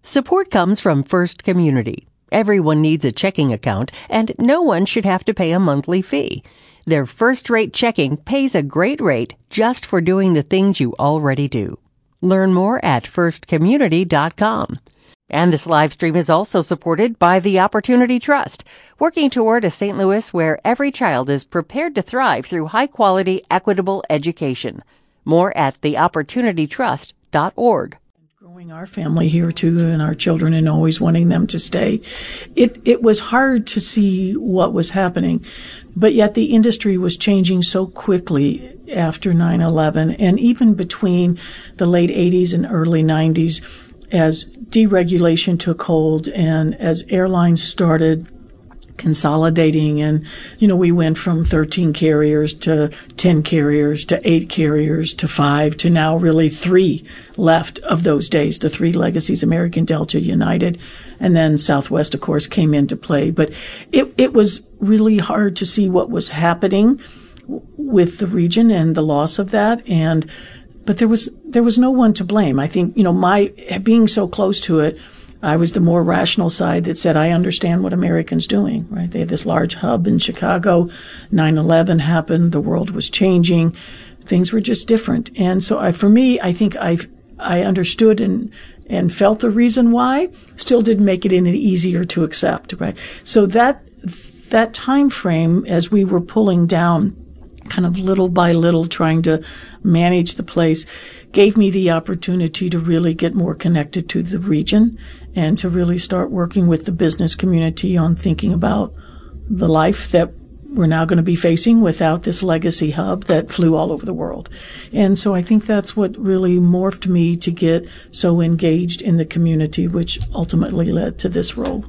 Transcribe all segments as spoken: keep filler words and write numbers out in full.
Support comes from First Community. Everyone needs a checking account, and no one should have to pay a monthly fee. Their first-rate checking pays a great rate just for doing the things you already do. Learn more at first community dot com. And this live stream is also supported by the Opportunity Trust, working toward a Saint Louis where every child is prepared to thrive through high-quality, equitable education. More at the opportunity trust dot org. Growing our family here too, and our children, and always wanting them to stay, it it was hard to see what was happening, but yet the industry was changing so quickly after nine eleven, and even between the late eighties and early nineties, as deregulation took hold and as airlines started consolidating, and, you know, we went from thirteen carriers to ten carriers to eight carriers to five to now really three left of those days, the three legacies, American, Delta, United, and then Southwest, of course, came into play. But it, it was really hard to see what was happening with the region and the loss of that. And, but there was, there was no one to blame. I think, you know, my being so close to it, I was the more rational side that said, I understand what Americans doing, right? They had this large hub in Chicago. nine eleven happened. The world was changing. Things were just different. And so I, for me, I think I I understood and and felt the reason why. Still didn't make it any easier to accept, right? So that that time frame, as we were pulling down, kind of little by little, trying to manage the place, gave me the opportunity to really get more connected to the region and to really start working with the business community on thinking about the life that we're now going to be facing without this legacy hub that flew all over the world. And so I think that's what really morphed me to get so engaged in the community, which ultimately led to this role.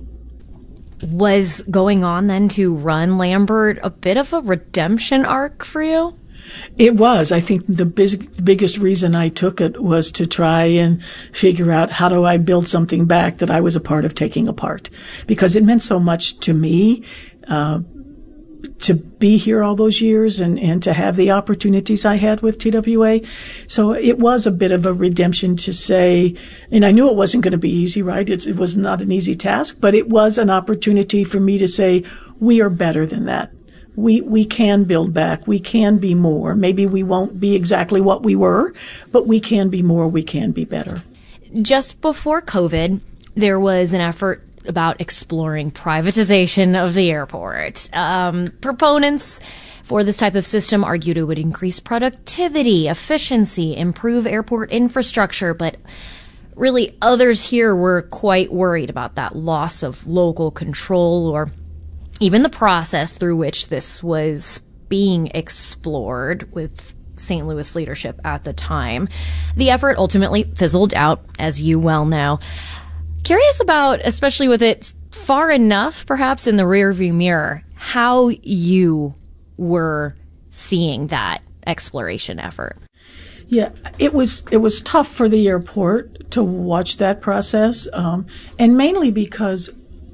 Was going on then to run Lambert a bit of a redemption arc for you? It was. I think the big, biggest reason I took it was to try and figure out how do I build something back that I was a part of taking apart, because it meant so much to me uh, to be here all those years and, and to have the opportunities I had with T W A. So it was a bit of a redemption to say, and I knew it wasn't going to be easy, right? It's, it was not an easy task, but it was an opportunity for me to say, we are better than that. We, we can build back. We can be more. Maybe we won't be exactly what we were, but we can be more. We can be better. Just before COVID, there was an effort about exploring privatization of the airport. Um, proponents for this type of system argued it would increase productivity, efficiency, improve airport infrastructure, but really others here were quite worried about that loss of local control or even the process through which this was being explored with Saint Louis leadership at the time. The effort ultimately fizzled out, as you well know. Curious about, especially with it far enough, perhaps in the rearview mirror, how you were seeing that exploration effort. Yeah, it was it was tough for the airport to watch that process, um, and mainly because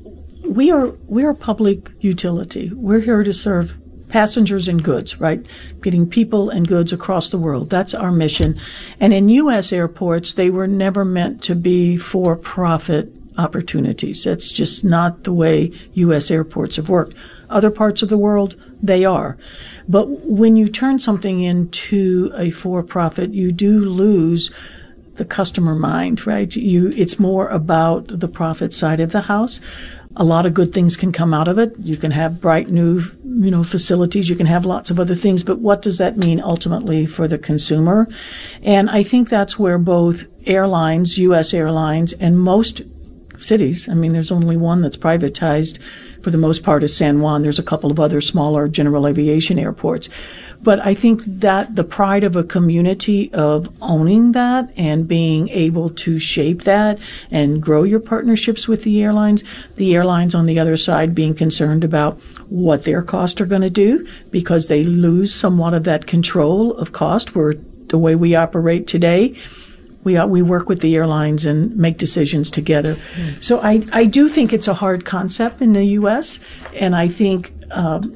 we are we are a public utility. We're here to serve passengers and goods, right? Getting people and goods across the world. That's our mission. And in U S airports, they were never meant to be for-profit opportunities. That's just not the way U S airports have worked. Other parts of the world, they are. But when you turn something into a for-profit, you do lose the customer mind, right? You, it's more about the profit side of the house. A lot of good things can come out of it. You can have bright new, you know, facilities. You can have lots of other things. But what does that mean ultimately for the consumer? And I think that's where both airlines, U S airlines, and most cities, I mean, there's only one that's privatized for the most part is San Juan. There's a couple of other smaller general aviation airports. But I think that the pride of a community of owning that and being able to shape that and grow your partnerships with the airlines, the airlines on the other side being concerned about what their costs are going to do because they lose somewhat of that control of cost where the way we operate today, We uh, we work with the airlines and make decisions together. Mm. So I, I do think it's a hard concept in the U S, and I think um,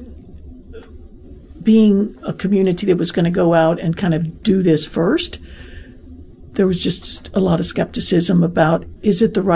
being a community that was going to go out and kind of do this first, there was just a lot of skepticism about, is it the right